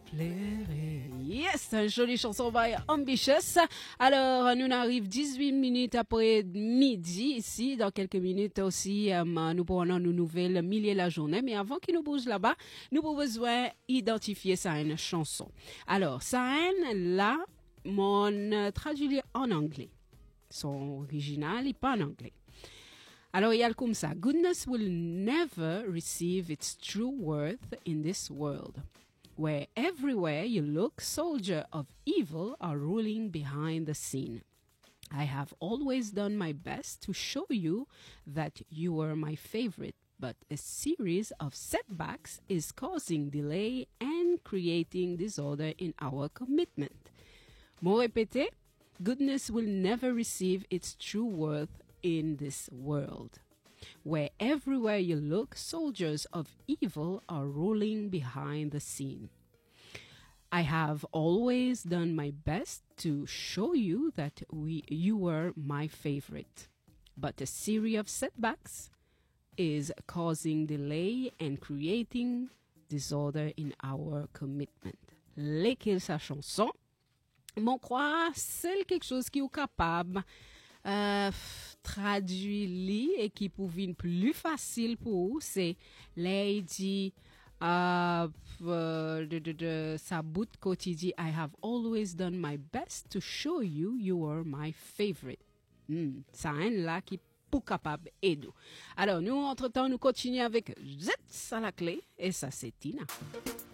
m'éclairer. Yes, une jolie chanson by Ambitious. Alors, nous arrivons 18 minutes après midi ici. Dans quelques minutes aussi, nous prenons nos nouvelles milliers la journée. Mais avant qu'il nous bouge là-bas, nous avons besoin d'identifier ça une chanson. Alors, ça là, mon traduit en anglais. Son original n'est pas en anglais. Alors, il y a comme ça. Goodness will never receive its true worth in this world, where everywhere you look, soldiers of evil are ruling behind the scene. I have always done my best to show you that you were my favorite, but a series of setbacks is causing delay and creating disorder in our commitment. Mot répété, goodness will never receive its true worth in this world, where everywhere you look, soldiers of evil are ruling behind the scene. I have always done my best to show you that you were my favorite, but a series of setbacks is causing delay and creating disorder in our commitment. L'écrire sa chanson, mon croit, c'est quelque chose qui est capable traduire et qui pouvait plus facile pour vous, c'est Lady sa bout quotidien. I have always done my best to show you you are my favorite. Ça un là qui pour capable aider. Alors nous entre-temps nous continuons avec Z à la clé et ça c'est Tina.